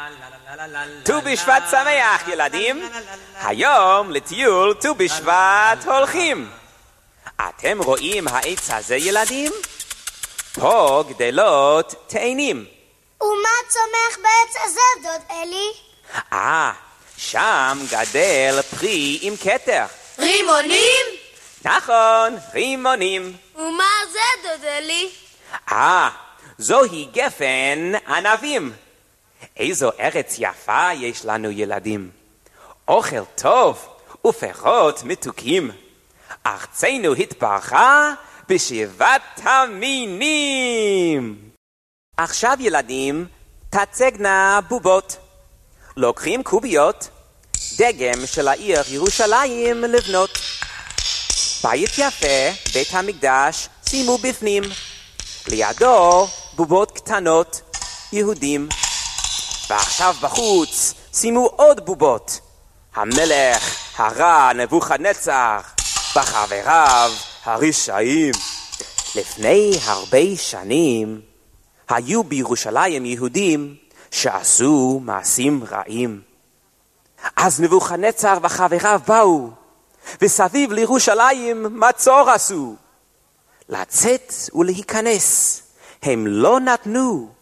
ט"ו בשבט שמח ילדים, היום לטיול ט"ו בשבט הולכים. אתם רואים העץ הזה ילדים? פה גדלות תאנים. ומה צומח בעץ הזה דוד אלי? שם גדל פרי עם כתר. רימונים? נכון, רימונים. ומה זה דוד אלי? זוהי גפן ענבים. איזו ארץ יפה יש לנו ילדים. אוכל טוב ופירות מתוקים. ארצנו התברכה בשבעת המינים. עכשיו ילדים, תצגנה בובות. לוקחים קוביות, דגם של העיר ירושלים לבנות. בית יפה, בית המקדש, שימו בפנים. לידו בובות קטנות, יהודים. ועכשיו בחוץ שימו עוד בובות. המלך הרע נבוכדנצר וחבריו הרשעים. לפני הרבה שנים היו בירושלים יהודים שעשו מעשים רעים. אז נבוכדנצר וחבריו באו וסביב לירושלים מצור עשו. לצאת ולהיכנס הם לא נתנו.